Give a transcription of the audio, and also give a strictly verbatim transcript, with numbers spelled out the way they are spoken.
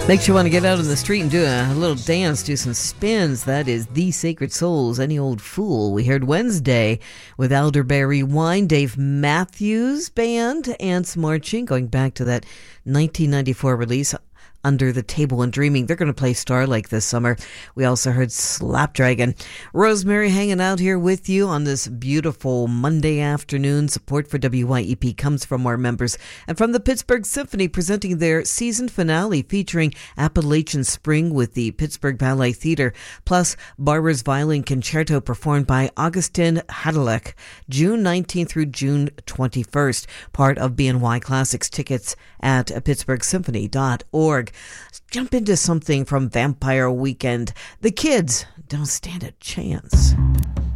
Makes you want to get out in the street and do a little dance, do some spins. That is The Sacred Souls, Any Old Fool. We heard Wednesday with Elderberry Wine, Dave Matthews Band, Ants Marching, going back to that nineteen ninety-four release, Under the Table and Dreaming. They're going to play Starlake this summer. We also heard Slapdragon. Rosemary hanging out here with you on this beautiful Monday afternoon. Support for W Y E P comes from our members and from the Pittsburgh Symphony, presenting their season finale featuring Appalachian Spring with the Pittsburgh Ballet Theater, plus Barber's Violin Concerto performed by Augustin Hadalek, June nineteenth through June twenty-first, part of B N Y Classics. Tickets at pittsburgh symphony dot org. Let's jump into something from Vampire Weekend. The kids don't stand a chance.